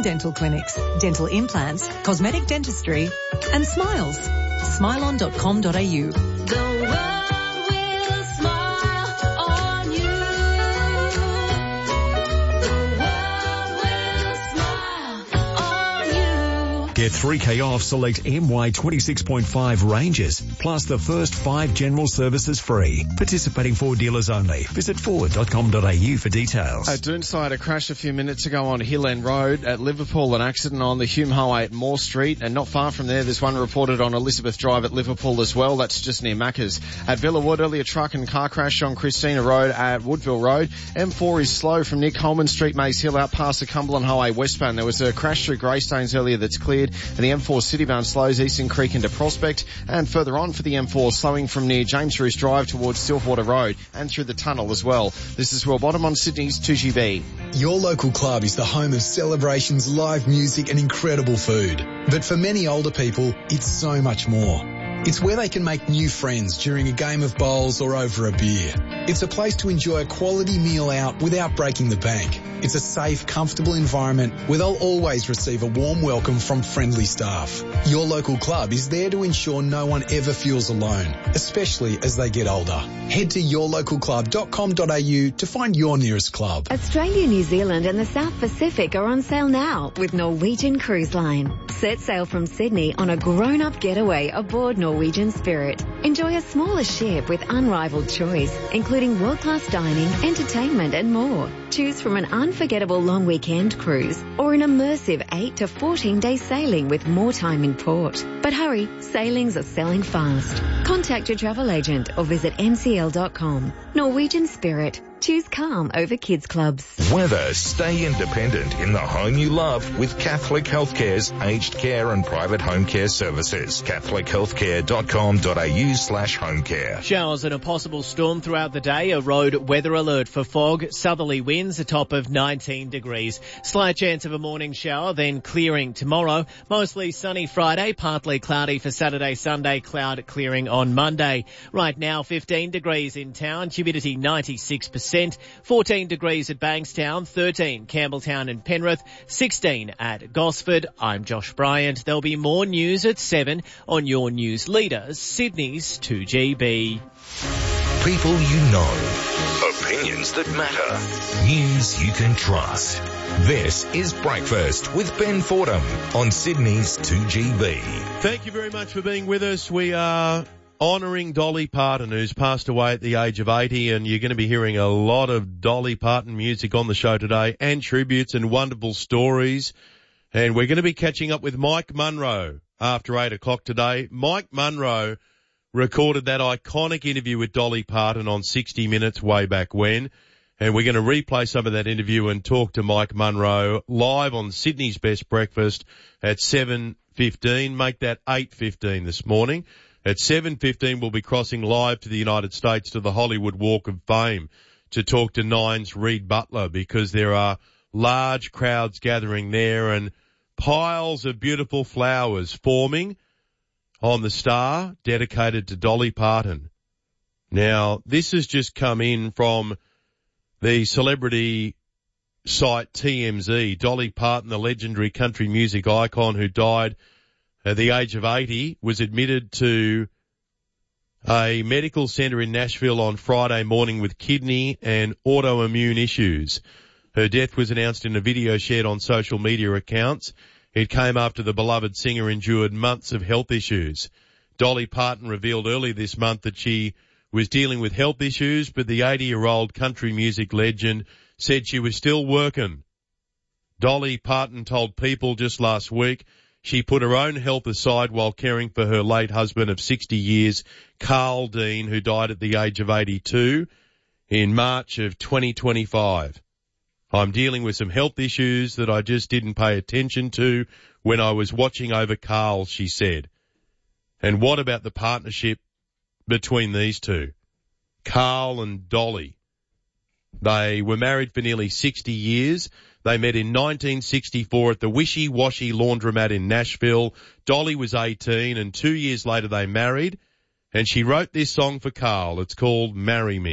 dental clinics, dental implants, cosmetic dentistry and smiles. Smilon.com.au. The world will smile on you. The world will smile on you. Get 3K off select MY 26.5 ranges, plus the first 5 general services free. Participating Ford dealers only. Visit Ford.com.au for details. At Doonside, a crash a few minutes ago on Hill End Road. At Liverpool, an accident on the Hume Highway at Moore Street. And not far from there, there's one reported on Elizabeth Drive at Liverpool as well. That's just near Macca's. At Villawood, earlier truck and car crash on Christina Road at Woodville Road. M4 is slow from Nick Coleman Street, Maze Hill, out past the Cumberland Highway westbound. There was a crash through Greystones earlier that's cleared. And the M4 citybound slows Eastern Creek into Prospect. And further on for the M4, slowing from near James Roos Drive towards Stillwater Road and through the tunnel as well. This is Will Bottom on Sydney's 2GB. Your local club is the home of celebrations, live music and incredible food. But for many older people, it's so much more. It's where they can make new friends during a game of bowls or over a beer. It's a place to enjoy a quality meal out without breaking the bank. It's a safe, comfortable environment where they'll always receive a warm welcome from friendly staff. Your local club is there to ensure no one ever feels alone, especially as they get older. Head to yourlocalclub.com.au to find your nearest club. Australia, New Zealand and the South Pacific are on sale now with Norwegian Cruise Line. Set sail from Sydney on a grown-up getaway aboard Norwegian Spirit. Enjoy a smaller ship with unrivaled choice, including world-class dining, entertainment and more. Choose from an unforgettable long weekend cruise or an immersive 8 to 14-day sailing with more time in port. But hurry, sailings are selling fast. Contact your travel agent or visit ncl.com. Norwegian Spirit. Choose calm over kids clubs. Weather. Stay independent in the home you love with Catholic Healthcare's aged care and private home care services. catholichealthcare.com.au/homecare. Showers and a possible storm throughout the day. A road weather alert for fog. Southerly winds, a top of 19 degrees. Slight chance of a morning shower, then clearing tomorrow. Mostly sunny Friday, partly cloudy for Saturday, Sunday, cloud clearing on Monday. Right now, 15 degrees in town, humidity 96%. 14 degrees at Bankstown, 13 Campbelltown and Penrith, 16 at Gosford. I'm Josh Bryant. There'll be more news at 7 on your news leader, Sydney's 2GB. People you know. Opinions that matter. News you can trust. This is Breakfast with Ben Fordham on Sydney's 2GB. Thank you very much for being with us. We are honouring Dolly Parton, who's passed away at the age of 80, and you're going to be hearing a lot of Dolly Parton music on the show today, and tributes and wonderful stories. And we're going to be catching up with Mike Munro after 8 o'clock today. Mike Munro recorded that iconic interview with Dolly Parton on 60 Minutes way back when, and we're going to replay some of that interview and talk to Mike Munro live on Sydney's Best Breakfast at 7:15. Make that 8:15 this morning. At 7:15, we'll be crossing live to the United States to the Hollywood Walk of Fame to talk to Nine's Reed Butler, because there are large crowds gathering there and piles of beautiful flowers forming on the star dedicated to Dolly Parton. Now, this has just come in from the celebrity site TMZ. Dolly Parton, the legendary country music icon who died at the age of 80, was admitted to a medical centre in Nashville on Friday morning with kidney and autoimmune issues. Her death was announced in a video shared on social media accounts. It came after the beloved singer endured months of health issues. Dolly Parton revealed earlier this month that she was dealing with health issues, but the 80-year-old country music legend said she was still working. Dolly Parton told People just last week she put her own health aside while caring for her late husband of 60 years, Carl Dean, who died at the age of 82 in March of 2025. I'm dealing with some health issues that I just didn't pay attention to when I was watching over Carl, she said. And what about the partnership between these two? Carl and Dolly. They were married for nearly 60 years. They met in 1964 at the Wishy Washy Laundromat in Nashville. Dolly was 18 and 2 years later they married, and she wrote this song for Carl. It's called Marry Me.